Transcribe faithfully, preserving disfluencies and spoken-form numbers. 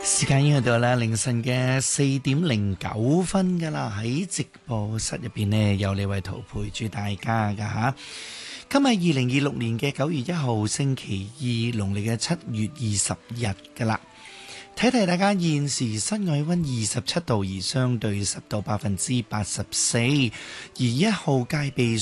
時間已經去到啦，凌晨嘅四點零九分噶啦，喺直播室入邊呢，有李慧圖陪住大家噶吓。今日二零二六年嘅九月一號星期二，農曆嘅七月二十日噶啦。睇睇大家現時室外溫二十七度，而相對濕度百分之八十四，而一號戒備